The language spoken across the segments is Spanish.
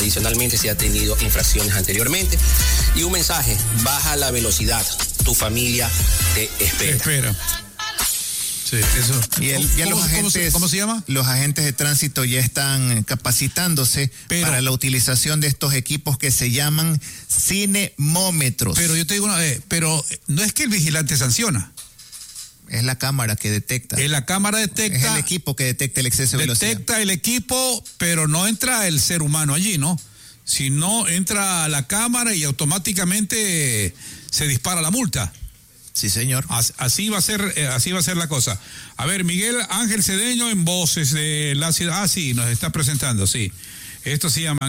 adicionalmente si ha tenido infracciones anteriormente. Y un mensaje: baja la velocidad, tu familia te espera. Sí, eso. ¿Cómo se llama? Los agentes de tránsito ya están capacitándose para la utilización de estos equipos que se llaman cinemómetros. Pero yo te digo, pero no es que el vigilante sanciona. Es la cámara que detecta. La cámara detecta. Es el equipo que detecta el exceso de velocidad. Detecta el equipo, pero no entra el ser humano allí, ¿no? Si no, entra la cámara y automáticamente se dispara la multa. Sí, señor. Así va a ser la cosa. A ver, Miguel Ángel Cedeño en Voces de la Ciudad. Ah, sí, nos está presentando, sí. Estos se llaman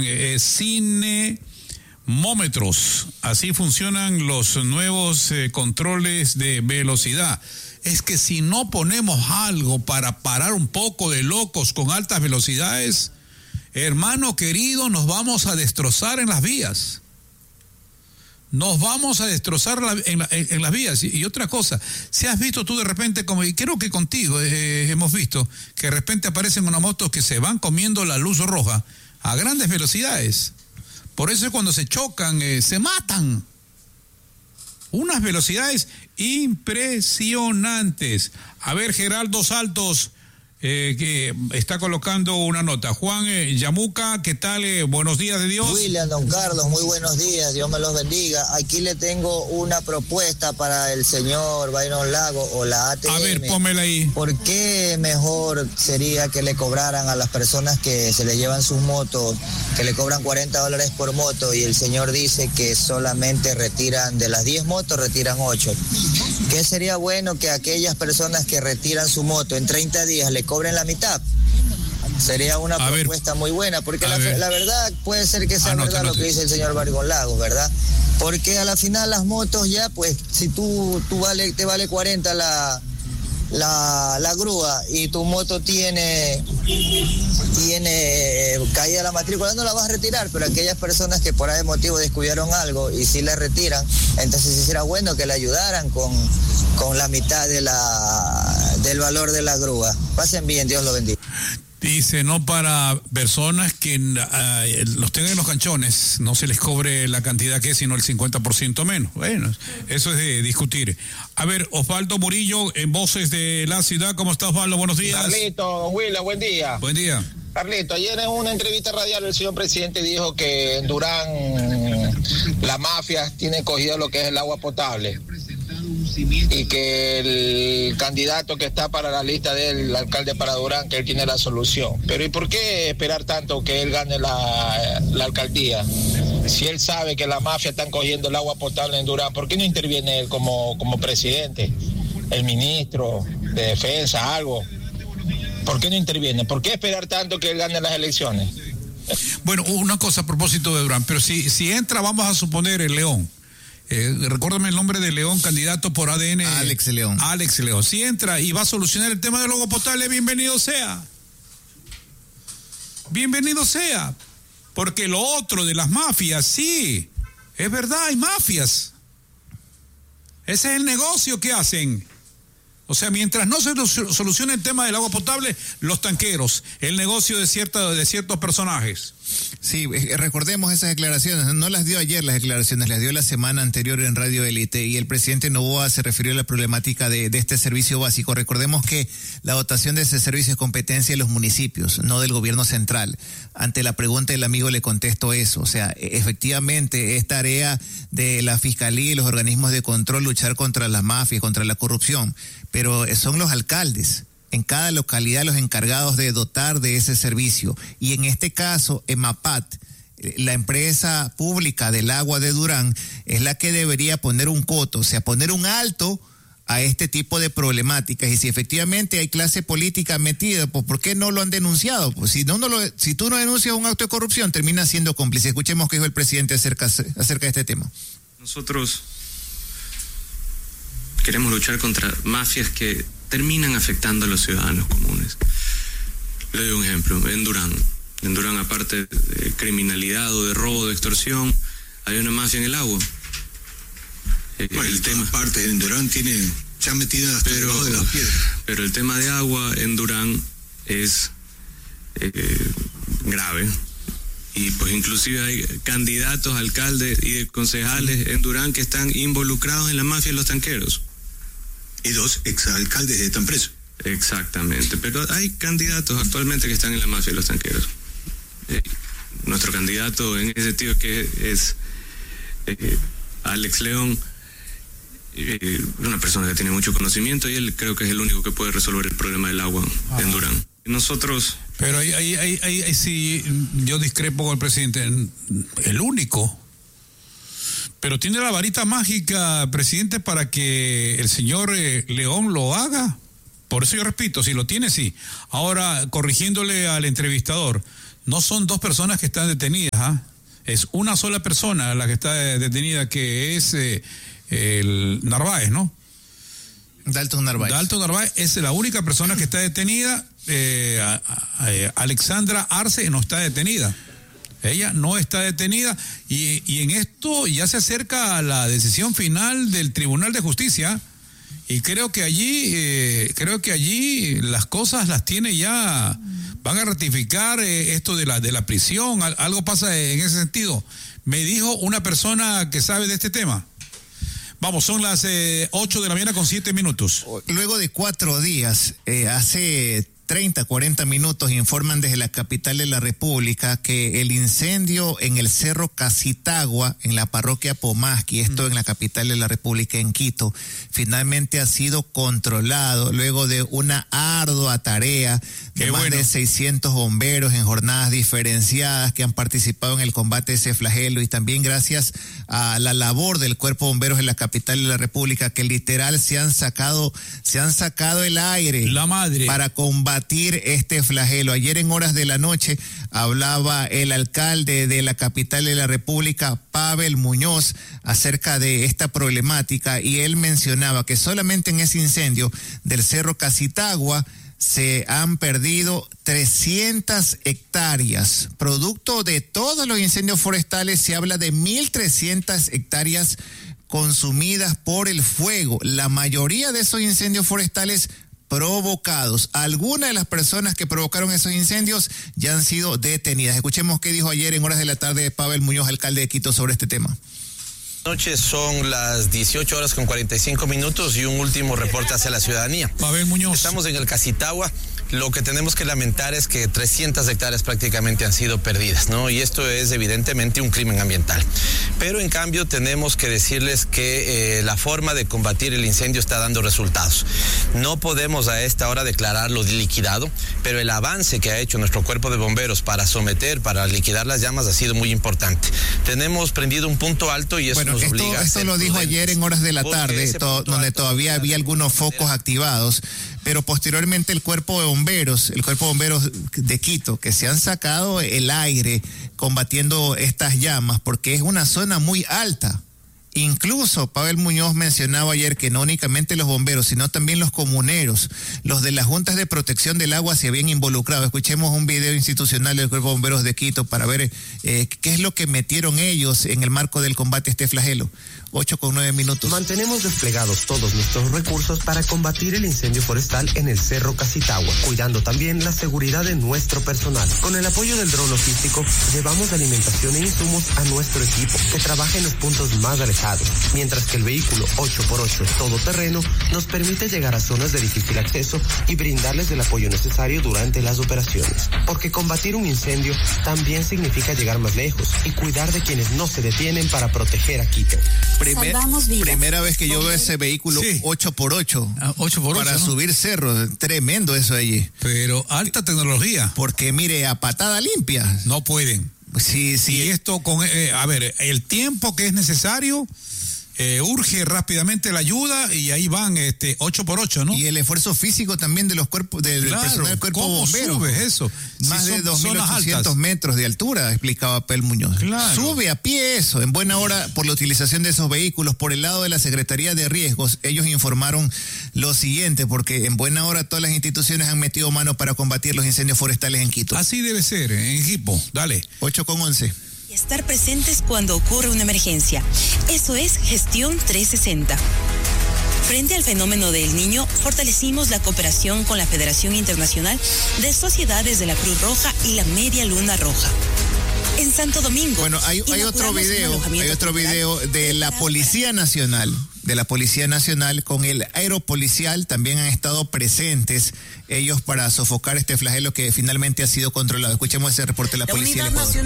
cinemómetros. Así funcionan los nuevos controles de velocidad. Es que si no ponemos algo para parar un poco de locos con altas velocidades, hermano querido, nos vamos a destrozar en las vías. Nos vamos a destrozar en las vías. Y otra cosa, si has visto tú de repente, como y creo que contigo hemos visto, que de repente aparecen unas motos que se van comiendo la luz roja a grandes velocidades. Por eso cuando se chocan, se matan. Unas velocidades impresionantes. A ver, Geraldo Saltos, que está colocando una nota. Juan Yamuca, ¿qué tal? Buenos días de Dios. William, don Carlos, muy buenos días, Dios me los bendiga. Aquí le tengo una propuesta para el señor Byron Lago o la ATM. A ver, pónmela ahí. ¿Por qué mejor sería que le cobraran a las personas que se le llevan sus motos, que le cobran $40 por moto y el señor dice que solamente retiran, de las 10 motos, retiran 8? ¿Qué sería bueno que aquellas personas que retiran su moto en 30 días le cobren la mitad? Sería una propuesta muy buena, porque la verdad puede ser que sea verdad lo que dice el señor Vargón Lagos, ¿verdad? Porque a la final las motos ya, pues, si te vale 40 la grúa y tu moto tiene caída la matrícula, no la vas a retirar, pero aquellas personas que por algún motivo descuidaron algo y sí la retiran, entonces sí será bueno que le ayudaran con la mitad del valor de la grúa. Pasen bien, Dios lo bendiga. Dice, no para personas que los tengan en los canchones, no se les cobre la cantidad que es, sino el 50% menos. Bueno, eso es de discutir. A ver, Osvaldo Murillo, en Voces de la Ciudad. ¿Cómo está, Osvaldo? Buenos días. Carlito, Willa, buen día. Buen día. Carlito, ayer en una entrevista radial el señor presidente dijo que en Durán la mafia tiene cogido lo que es el agua potable y que el candidato que está para la lista del alcalde para Durán, que él tiene la solución. Pero ¿y por qué esperar tanto que él gane la alcaldía? Si él sabe que la mafia están cogiendo el agua potable en Durán, ¿por qué no interviene él como presidente? El ministro de Defensa, algo. ¿Por qué no interviene? ¿Por qué esperar tanto que él gane las elecciones? Bueno, una cosa a propósito de Durán, pero si entra, vamos a suponer el León. Recuérdame el nombre de León, candidato por ADN. Alex León. Alex León. Si entra y va a solucionar el tema del agua potable, bienvenido sea. Bienvenido sea. Porque lo otro de las mafias, sí, es verdad, hay mafias. Ese es el negocio que hacen. O sea, mientras no se solucione el tema del agua potable, los tanqueros, el negocio de ciertos personajes. Sí, recordemos esas declaraciones, no las dio ayer las declaraciones, las dio la semana anterior en Radio Élite, y el presidente Noboa se refirió a la problemática de este servicio básico. Recordemos que la dotación de ese servicio es competencia de los municipios, no del gobierno central. Ante la pregunta del amigo le contesto eso, o sea, efectivamente es tarea de la Fiscalía y los organismos de control luchar contra las mafias, contra la corrupción, pero son los alcaldes en cada localidad los encargados de dotar de ese servicio. Y en este caso, EMAPAT, la empresa pública del agua de Durán, es la que debería poner un coto, o sea, poner un alto a este tipo de problemáticas. Y si efectivamente hay clase política metida, pues ¿por qué no lo han denunciado? Pues si tú no denuncias un acto de corrupción, terminas siendo cómplice. Escuchemos qué dijo el presidente acerca de este tema. Nosotros queremos luchar contra mafias que terminan afectando a los ciudadanos comunes. Le doy un ejemplo. En Durán, aparte de criminalidad o de robo, de extorsión, hay una mafia en el agua. El tema aparte en Durán se han metido hasta debajo de las piedras. Pero el tema de agua en Durán es grave Y pues inclusive hay candidatos, alcaldes y concejales en Durán que están involucrados en la mafia de los tanqueros. Y 2 exalcaldes están presos. Exactamente, pero hay candidatos actualmente que están en la mafia de los tanqueros. Nuestro candidato en ese sentido que es Alex León, una persona que tiene mucho conocimiento, y él creo que es el único que puede resolver el problema del agua en Durán. Nosotros... Pero ahí sí yo discrepo con el presidente, el único. Pero tiene la varita mágica, presidente, para que el señor León lo haga. Por eso yo repito, si lo tiene, sí. Ahora, corrigiéndole al entrevistador, no son 2 personas que están detenidas, ¿ah? Es una sola persona la que está detenida, que es el Narváez, ¿no? Dalton Narváez es la única persona que está detenida. Alexandra Arce no está detenida. Ella no está detenida y en esto ya se acerca a la decisión final del Tribunal de Justicia, y creo que allí las cosas las tiene ya, van a ratificar esto de la prisión, algo pasa en ese sentido. Me dijo una persona que sabe de este tema. Vamos, son las 8 de la mañana con 7 minutos. Luego de 4 días, hace 30, 40 minutos informan desde la capital de la República que el incendio en el Cerro Casitagua, en la parroquia Pomasqui, esto en la capital de la República, en Quito, finalmente ha sido controlado luego de una ardua tarea de más de 600 bomberos en jornadas diferenciadas que han participado en el combate de ese flagelo, y también gracias a la labor del Cuerpo de Bomberos en la capital de la República, que literal se han sacado el aire, la madre, para combatir este flagelo. Ayer en horas de la noche hablaba el alcalde de la capital de la República, Pavel Muñoz, acerca de esta problemática, y él mencionaba que solamente en ese incendio del Cerro Casitagua se han perdido 300 hectáreas. Producto de todos los incendios forestales se habla de 1.300 hectáreas consumidas por el fuego. La mayoría de esos incendios forestales provocados. Algunas de las personas que provocaron esos incendios ya han sido detenidas. Escuchemos qué dijo ayer en horas de la tarde Pavel Muñoz, alcalde de Quito, sobre este tema. Noche son las 18 horas con 45 minutos y un último reporte hacia la ciudadanía. Pavel Muñoz. Estamos en el Casitagua. Lo que tenemos que lamentar es que 300 hectáreas prácticamente han sido perdidas, ¿no? Y esto es evidentemente un crimen ambiental. Pero en cambio tenemos que decirles que la forma de combatir el incendio está dando resultados. No podemos a esta hora declararlo liquidado, pero el avance que ha hecho nuestro cuerpo de bomberos para liquidar las llamas ha sido muy importante. Tenemos prendido un punto alto y eso nos obliga a esto lo dijo ayer en horas de la tarde, donde todavía había algunos focos activados. Pero posteriormente el Cuerpo de Bomberos de Quito, que se han sacado el aire combatiendo estas llamas, porque es una zona muy alta. Incluso Pavel Muñoz mencionaba ayer que no únicamente los bomberos, sino también los comuneros, los de las juntas de protección del agua se habían involucrado. Escuchemos un video institucional del Cuerpo de Bomberos de Quito para ver qué es lo que metieron ellos en el marco del combate a este flagelo. 8:09 minutos. Mantenemos desplegados todos nuestros recursos para combatir el incendio forestal en el Cerro Casitagua, cuidando también la seguridad de nuestro personal. Con el apoyo del dron logístico, llevamos alimentación e insumos a nuestro equipo, que trabaja en los puntos más alejados, mientras que el vehículo 8x8 todoterreno nos permite llegar a zonas de difícil acceso y brindarles el apoyo necesario durante las operaciones. Porque combatir un incendio también significa llegar más lejos y cuidar de quienes no se detienen para proteger a Quito. Primera vez que yo veo ese vehículo 8x8, 8x8 para ¿no? subir cerros. Tremendo eso allí. Pero alta tecnología. Porque mire, a patada limpia. No pueden. Sí. Y esto con, el tiempo que es necesario, urge rápidamente la ayuda y ahí van 8x8, ¿no? Y el esfuerzo físico también de los cuerpos, del personal del Cuerpo de Bomberos. ¿Cómo subes eso? Más de 2.800 metros de altura, explicaba Pavel Muñoz. Claro. Sube a pie eso, en buena hora por la utilización de esos vehículos. Por el lado de la Secretaría de Riesgos, ellos informaron lo siguiente, porque en buena hora todas las instituciones han metido mano para combatir los incendios forestales en Quito. Así debe ser, en equipo. Dale. 8:11. Y estar presentes cuando ocurre una emergencia. Eso es Gestión 360. Frente al fenómeno del Niño, fortalecimos la cooperación con la Federación Internacional de Sociedades de la Cruz Roja y la Media Luna Roja. En Santo Domingo. Bueno, hay otro video de la Policía Nacional. De la Policía Nacional con el aeropolicial también han estado presentes ellos para sofocar este flagelo que finalmente ha sido controlado. Escuchemos ese reporte de la Policía del Ecuador.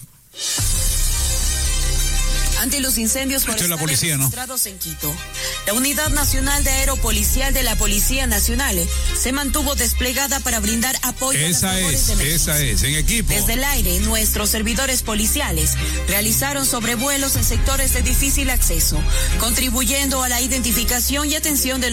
Ante los incendios forestales registrados en Quito, la Unidad Nacional de Aeropolicial de la Policía Nacional se mantuvo desplegada para brindar apoyo a las labores de emergencia. Esa es, en equipo. Desde el aire, nuestros servidores policiales realizaron sobrevuelos en sectores de difícil acceso, contribuyendo a la identificación y atención de